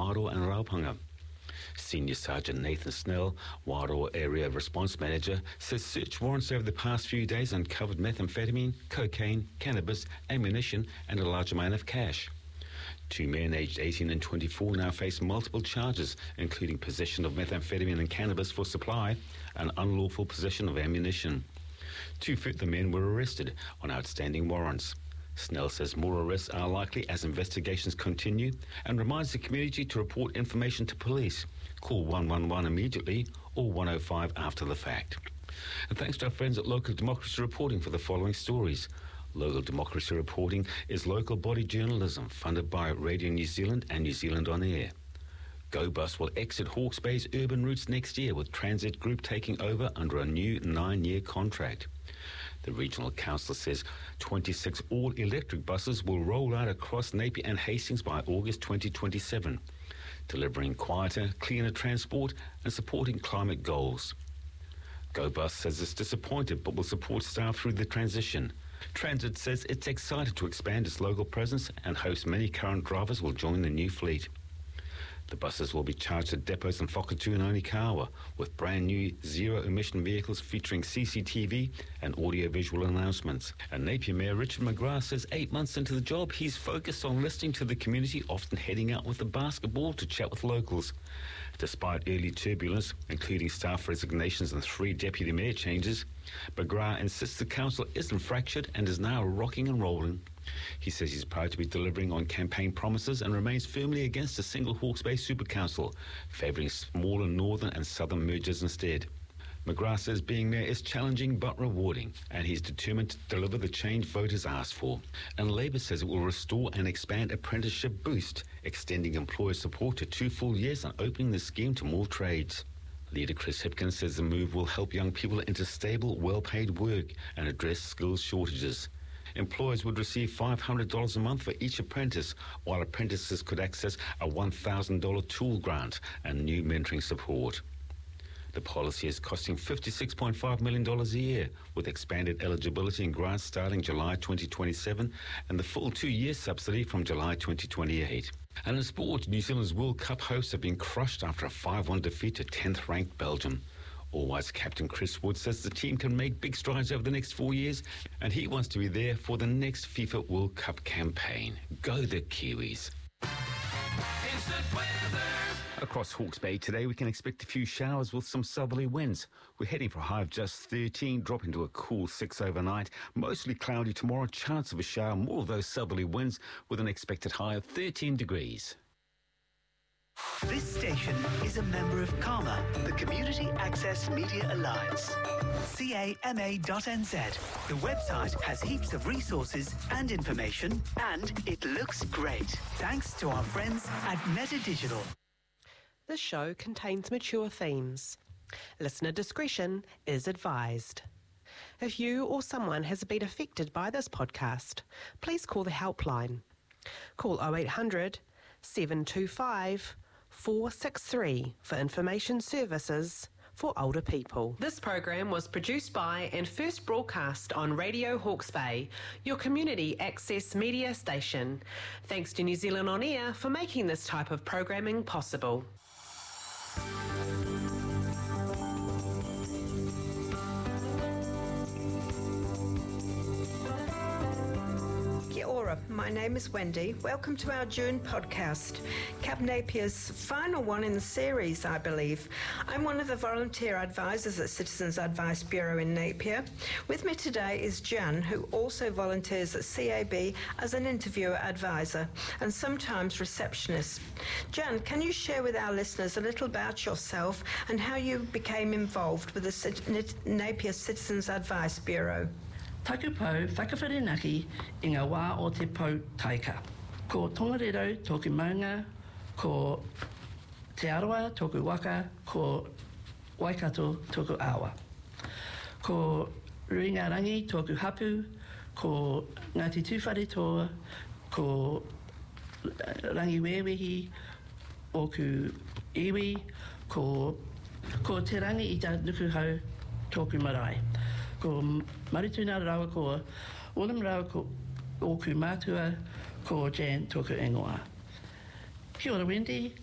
Wairoa and Raupanga. Senior Sergeant Nathan Snell, Wairoa Area Response Manager, says search warrants over the past few days uncovered methamphetamine, cocaine, cannabis, ammunition and a large amount of cash. 2 men aged 18 and 24 now face multiple charges, including possession of methamphetamine and cannabis for supply and unlawful possession of ammunition. 2 further men were arrested on outstanding warrants. Snell says more arrests are likely as investigations continue and reminds the community to report information to police. Call 111 immediately or 105 after the fact. And thanks to our friends at Local Democracy Reporting for the following stories. Local Democracy Reporting is local body journalism funded by Radio New Zealand and New Zealand On Air. GoBus will exit Hawke's Bay's urban routes next year, with Transit Group taking over under a new 9-year contract. The Regional Council says 26 all-electric buses will roll out across Napier and Hastings by August 2027, delivering quieter, cleaner transport and supporting climate goals. GoBus says it's disappointed but will support staff through the transition. Transit says it's excited to expand its local presence and hopes many current drivers will join the new fleet. The buses will be charged at depots in Whakatū and Onikawa, with brand new zero-emission vehicles featuring CCTV and audio-visual announcements. And Napier Mayor Richard McGrath says 8 months into the job, he's focused on listening to the community, often heading out with a basketball to chat with locals. Despite early turbulence, including staff resignations and 3 deputy mayor changes, McGrath insists the council isn't fractured and is now rocking and rolling. He says he's proud to be delivering on campaign promises and remains firmly against a single Hawke's Bay Super Council, favouring smaller northern and southern mergers instead. McGrath says being mayor is challenging but rewarding, and he's determined to deliver the change voters asked for. And Labour says it will restore and expand Apprenticeship Boost, extending employer support to 2 full years and opening the scheme to more trades. Leader Chris Hipkins says the move will help young people into stable, well-paid work and address skills shortages. Employers would receive $500 a month for each apprentice, while apprentices could access a $1,000 tool grant and new mentoring support. The policy is costing $56.5 million a year, with expanded eligibility and grants starting July 2027 and the full 2-year subsidy from July 2028. And in sport, New Zealand's World Cup hosts have been crushed after a 5-1 defeat to 10th-ranked Belgium. All Whites captain Chris Wood says the team can make big strides over the next 4 years, and he wants to be there for the next FIFA World Cup campaign. Go the Kiwis. Instant weather. Across Hawke's Bay today, we can expect a few showers with some southerly winds. We're heading for a high of just 13, dropping to a cool 6 overnight. Mostly cloudy tomorrow, chance of a shower, more of those southerly winds with an expected high of 13 degrees. This station is a member of CAMA, the Community Access Media Alliance. CAMA.nz. The website has heaps of resources and information, and it looks great. Thanks to our friends at Meta Digital. This show contains mature themes. Listener discretion is advised. If you or someone has been affected by this podcast, please call the helpline. Call 0800 725 463 for information services for older people. This program was produced by and first broadcast on Radio Hawke's Bay, your community access media station. Thanks to New Zealand On Air for making this type of programming possible. Kia ora, my name is Wendy. Welcome to our June podcast, Cap Napier's final one in the series, I believe. I'm one of the volunteer advisors at Citizens Advice Bureau in Napier. With me today is Jan, who also volunteers at CAB as an interviewer advisor and sometimes receptionist. Jan, can you share with our listeners a little about yourself and how you became involved with the Napier Citizens Advice Bureau? Taku pau whakawharenaki i ngā wā o te pau taika. Ko tongarero tōku maunga, ko te aroa tōku waka, ko waikato tōku awa. Ko Ruingarangi tōku hapu, ko Ngāti Tūwhare toa, ko Rangiwewehi oku iwi, ko te rangi i tā nukuhau tōku marae. Ko Marituna rawa ko Olam rawa ko oku mātua ko Jan tōku ingoa. Kia ora Wendy,